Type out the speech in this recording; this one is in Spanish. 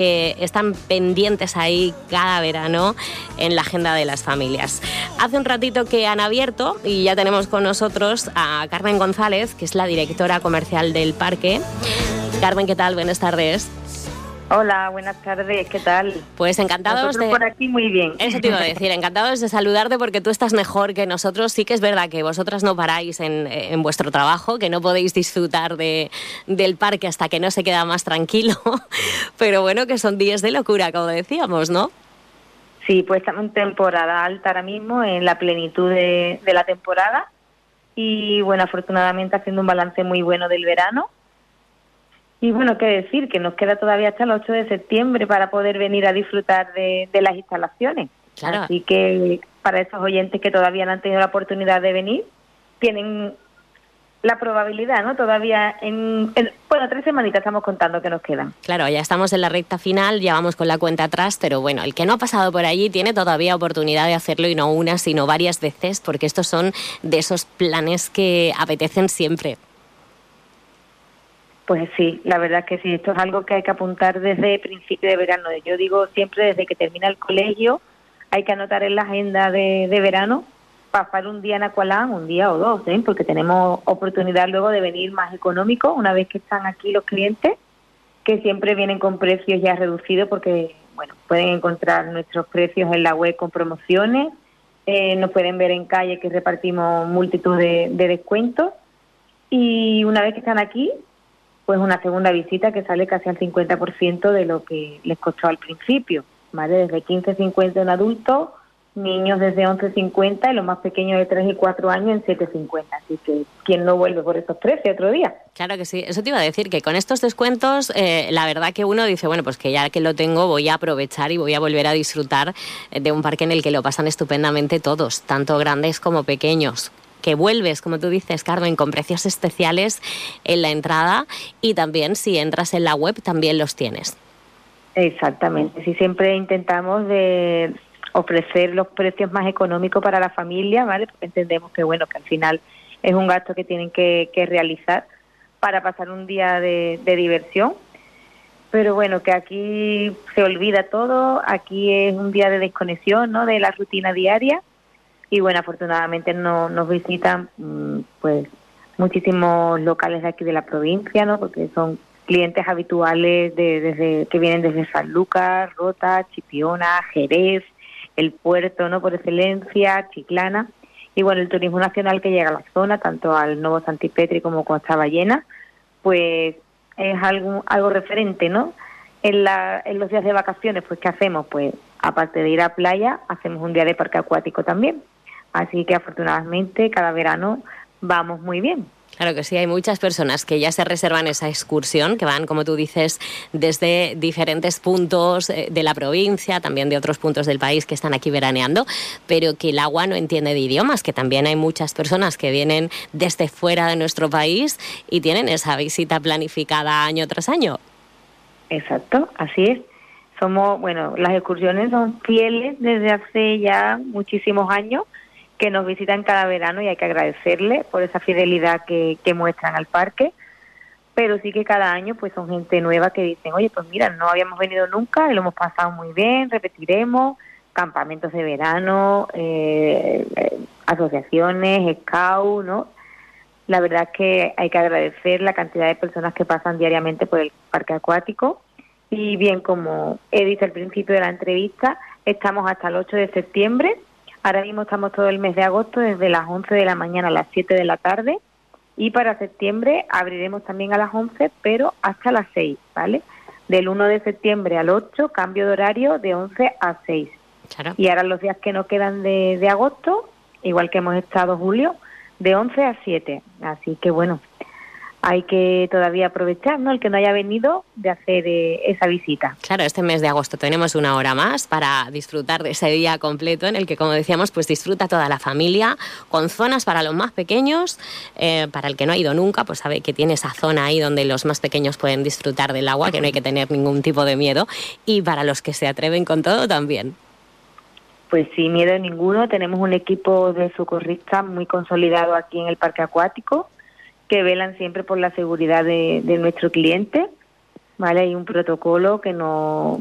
están pendientes ahí cada verano en la agenda de las familias. Hace un ratito que han abierto y ya tenemos con nosotros a Carmen González, que es la directora comercial del parque. Carmen, ¿qué tal? Buenas tardes. Hola, buenas tardes, ¿qué tal? Pues encantados nosotros por aquí muy bien. Eso te iba a decir, encantados de saludarte porque tú estás mejor que nosotros. Sí que es verdad que vosotras no paráis en vuestro trabajo, que no podéis disfrutar del parque hasta que no se queda más tranquilo, pero bueno, que son días de locura, como decíamos, ¿no? Sí, pues estamos en temporada alta ahora mismo, en la plenitud de la temporada y bueno, afortunadamente haciendo un balance muy bueno del verano. Y bueno, qué decir, que nos queda todavía hasta el 8 de septiembre para poder venir a disfrutar de las instalaciones. Claro. Así que para esos oyentes que todavía no han tenido la oportunidad de venir, tienen la probabilidad, ¿no? Todavía bueno, 3 semanitas estamos contando que nos quedan. Claro, ya estamos en la recta final, ya vamos con la cuenta atrás, pero bueno, el que no ha pasado por allí tiene todavía oportunidad de hacerlo y no una, sino varias veces, porque estos son de esos planes que apetecen siempre. Pues sí, la verdad es que sí, esto es algo que hay que apuntar desde principio de verano. Yo digo siempre desde que termina el colegio, hay que anotar en la agenda de verano, pasar un día en Aqualán, un día o dos, porque tenemos oportunidad luego de venir más económico una vez que están aquí los clientes, que siempre vienen con precios ya reducidos porque, bueno, pueden encontrar nuestros precios en la web con promociones, nos pueden ver en calle que repartimos multitud de descuentos y una vez que están aquí, pues una segunda visita que sale casi al 50% de lo que les costó al principio, ¿vale? Desde 15,50 en adultos, niños desde 11,50 y los más pequeños de 3 y 4 años en 7,50. Así que, ¿quién no vuelve por esos precios otro día? Claro que sí, eso te iba a decir, que con estos descuentos, la verdad que uno dice, bueno, pues que ya que lo tengo voy a aprovechar y voy a volver a disfrutar de un parque en el que lo pasan estupendamente todos, tanto grandes como pequeños. Que vuelves, como tú dices, Carmen, con precios especiales en la entrada y también si entras en la web también los tienes. Exactamente, sí, siempre intentamos de ofrecer los precios más económicos para la familia, ¿vale? Porque entendemos que, bueno, que al final es un gasto que tienen que realizar para pasar un día de diversión. Pero bueno, que aquí se olvida todo, aquí es un día de desconexión, ¿no?, de la rutina diaria. Y bueno, afortunadamente nos visitan pues muchísimos locales de aquí de la provincia, ¿no? Porque son clientes habituales desde que vienen desde Sanlúcar, Rota, Chipiona, Jerez, el puerto, ¿no?, por excelencia, Chiclana. Y bueno, el turismo nacional que llega a la zona, tanto al Novo Santipetri como Costa Ballena, pues es algo referente, ¿no? En los días de vacaciones, pues ¿qué hacemos? Pues aparte de ir a playa, hacemos un día de parque acuático también. Así que afortunadamente cada verano vamos muy bien. Claro que sí, hay muchas personas que ya se reservan esa excursión, que van, como tú dices, desde diferentes puntos de la provincia, también de otros puntos del país que están aquí veraneando, pero que el agua no entiende de idiomas, que también hay muchas personas que vienen desde fuera de nuestro país y tienen esa visita planificada año tras año. Exacto, así es. Las excursiones son fieles desde hace ya muchísimos años, que nos visitan cada verano y hay que agradecerles por esa fidelidad que muestran al parque, pero sí que cada año pues son gente nueva que dicen, oye, pues mira, no habíamos venido nunca y lo hemos pasado muy bien, repetiremos, campamentos de verano, asociaciones, scout, ¿no? La verdad es que hay que agradecer la cantidad de personas que pasan diariamente por el parque acuático y bien, como he dicho al principio de la entrevista, estamos hasta el 8 de septiembre. Ahora mismo estamos todo el mes de agosto desde las 11 de la mañana a las 7 de la tarde y para septiembre abriremos también a las 11, pero hasta las 6, ¿vale? Del 1 de septiembre al 8, cambio de horario de 11 a 6. Claro. Y ahora los días que nos quedan de agosto, igual que hemos estado julio, de 11 a 7. Así que bueno, hay que todavía aprovechar, ¿no?, el que no haya venido, de hacer esa visita. Claro, este mes de agosto tenemos una hora más para disfrutar de ese día completo en el que, como decíamos, pues disfruta toda la familia, con zonas para los más pequeños, para el que no ha ido nunca, pues sabe que tiene esa zona ahí donde los más pequeños pueden disfrutar del agua, que no hay que tener ningún tipo de miedo, y para los que se atreven con todo también. Pues sin miedo ninguno, tenemos un equipo de socorristas muy consolidado aquí en el parque acuático, que velan siempre por la seguridad de nuestro cliente, ¿vale? Hay un protocolo que no